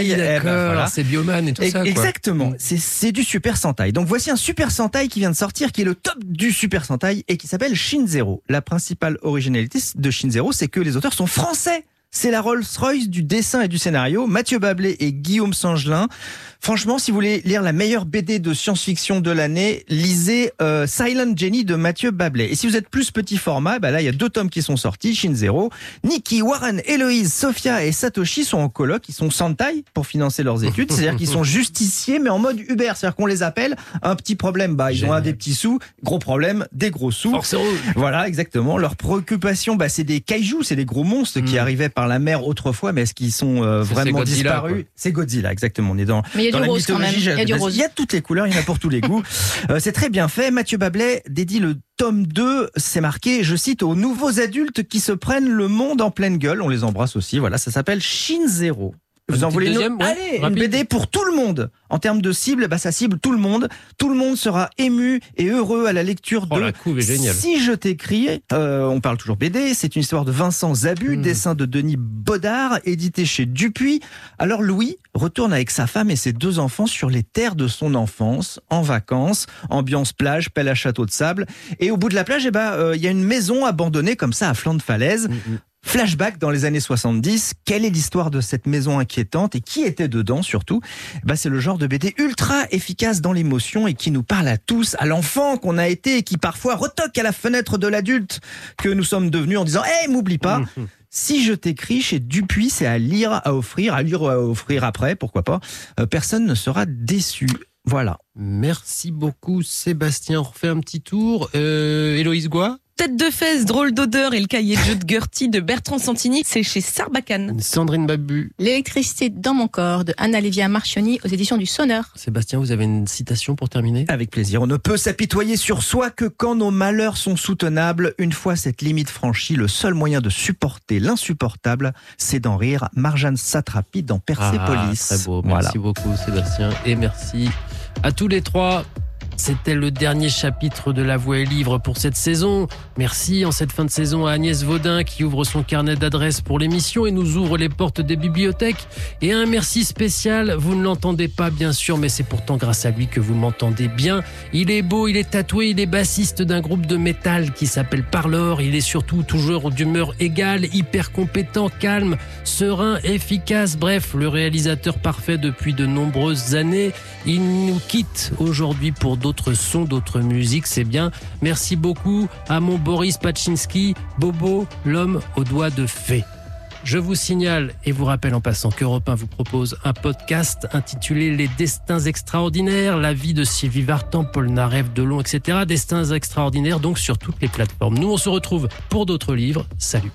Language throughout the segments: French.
Sentai. D'accord, Voilà. c'est Bioman et tout ça. Exactement, Quoi. c'est du Super Sentai. Donc voici un Super Sentai qui vient de sortir, qui est le top du Super Sentai et qui s'appelle Shin Zero. La principale originalité de Shin Zero, c'est que les auteurs sont français. C'est la Rolls-Royce du dessin et du scénario, Mathieu Bablé et Guillaume Sangelin. Franchement, si vous voulez lire la meilleure BD de science-fiction de l'année, lisez Silent Jenny de Mathieu Bablé. Et si vous êtes plus petit format, là il y a 2 tomes qui sont sortis, Shin Zero. Nikki, Warren, Héloïse, Sophia et Satoshi sont en coloc, ils sont Sentai pour financer leurs études, c'est-à-dire qu'ils sont justiciers mais en mode Uber, c'est-à-dire qu'on les appelle, un petit problème, ils ont des petits sous, gros problème, des gros sous. Force rouge. Voilà, exactement. Leur préoccupation, c'est des kaijus, c'est des gros monstres qui arrivaient par la mer autrefois, mais est-ce qu'ils sont vraiment disparus? Quoi. C'est Godzilla, exactement. On est dans mais il y a dans du la rose quand même. mythologie. Il y a du rose. Il y a toutes les couleurs, il y en a pour tous les goûts. C'est très bien fait. Mathieu Bablé dédie le tome 2, c'est marqué, je cite, aux nouveaux adultes qui se prennent le monde en pleine gueule. On les embrasse aussi. Voilà, ça s'appelle Shin Zero. Vous en voulez deuxième, Allez, rapide. une BD pour tout le monde. En termes de cible, ça cible tout le monde. Tout le monde sera ému et heureux à la lecture de la couve est géniale. Si je t'écris. On parle toujours BD. C'est une histoire de Vincent Zabu, dessin de Denis Baudard, édité chez Dupuis. Alors Louis retourne avec sa femme et ses 2 enfants sur les terres de son enfance, en vacances, ambiance plage, pelle à château de sable. Et au bout de la plage, il y a une maison abandonnée comme ça à flanc de falaise. Flashback dans les années 70, quelle est l'histoire de cette maison inquiétante et qui était dedans surtout? C'est le genre de BD ultra efficace dans l'émotion et qui nous parle à tous, à l'enfant qu'on a été et qui parfois retoque à la fenêtre de l'adulte que nous sommes devenus en disant « Hey, m'oublie pas !» Si je t'écris chez Dupuis, c'est à lire ou à offrir après, pourquoi pas. Personne ne sera déçu. Voilà. Merci beaucoup Sébastien. On refait un petit tour. Héloïse Goua. Tête de fesse, drôle d'odeur et le cahier de jeu de Gertie de Bertrand Santini, c'est chez Sarbacane. Sandrine Babu. L'électricité dans mon corps de Anna-Livia Marchioni aux éditions du Sonneur. Sébastien, vous avez une citation pour terminer? Avec plaisir. On ne peut s'apitoyer sur soi que quand nos malheurs sont soutenables. Une fois cette limite franchie, le seul moyen de supporter l'insupportable, c'est d'en rire. Marjane Satrapi dans Persépolis. Très beau. Merci beaucoup Sébastien et merci à tous les 3. C'était le dernier chapitre de La Voix est livre pour cette saison. Merci en cette fin de saison à Agnès Vaudin qui ouvre son carnet d'adresses pour l'émission et nous ouvre les portes des bibliothèques. Et un merci spécial, vous ne l'entendez pas bien sûr, mais c'est pourtant grâce à lui que vous m'entendez bien. Il est beau, il est tatoué, il est bassiste d'un groupe de métal qui s'appelle Parlor. Il est surtout toujours d'humeur égale, hyper compétent, calme, serein, efficace. Bref, le réalisateur parfait depuis de nombreuses années. Il nous quitte aujourd'hui pour d'autres sons, d'autres musiques, c'est bien. Merci beaucoup à mon Boris Pachinski, Bobo, l'homme aux doigts de fée. Je vous signale et vous rappelle en passant qu'Europe 1 vous propose un podcast intitulé Les Destins Extraordinaires, la vie de Sylvie Vartan, Paul Narev, Delon, etc. Destins Extraordinaires, donc sur toutes les plateformes. Nous, on se retrouve pour d'autres livres. Salut.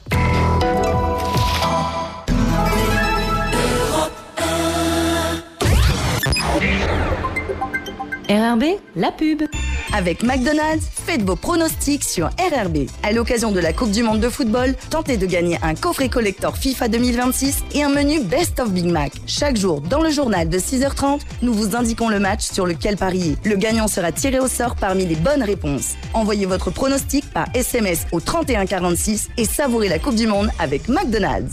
RRB, la pub. Avec McDonald's, faites vos pronostics sur RRB. À l'occasion de la Coupe du Monde de football, tentez de gagner un coffret collector FIFA 2026 et un menu Best of Big Mac. Chaque jour, dans le journal de 6h30, nous vous indiquons le match sur lequel parier. Le gagnant sera tiré au sort parmi les bonnes réponses. Envoyez votre pronostic par SMS au 3146 et savourez la Coupe du Monde avec McDonald's.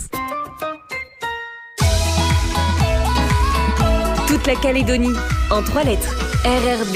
Toute la Calédonie, en 3 lettres. RRB.